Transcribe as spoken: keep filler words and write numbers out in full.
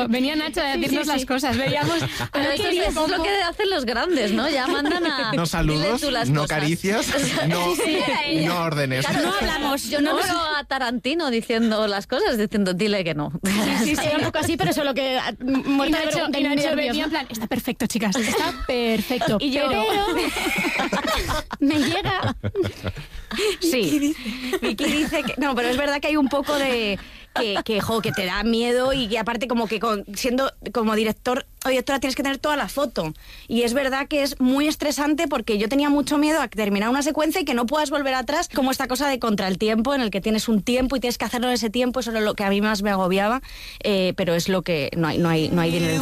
Nacho, venía Nacho a decirnos sí, sí, las sí. cosas, veíamos... Pero eso es, es lo que hacen los grandes, ¿no? Ya mandan a... No saludos, no cosas. caricias, no, sí, sí. no órdenes. Claro, no hablamos. Yo no, no veo a Tarantino diciendo las cosas, diciendo, dile que no. Sí, sí, sí, un poco así, pero solo que... Y Nacho, de, y Nacho venía en plan, está perfecto, chicas, está perfecto. Y yo... Pero me llega... Sí. Vicky dice que... No, pero es verdad que hay un poco de... Que, que, jo, que te da miedo y que aparte como que con, siendo como director o directora tienes que tener toda la foto. Y es verdad que es muy estresante porque yo tenía mucho miedo a terminar una secuencia y que no puedas volver atrás, como esta cosa de contra el tiempo, en el que tienes un tiempo y tienes que hacerlo en ese tiempo. Eso es lo que a mí más me agobiaba, eh, pero es lo que no hay, no hay, no hay dinero.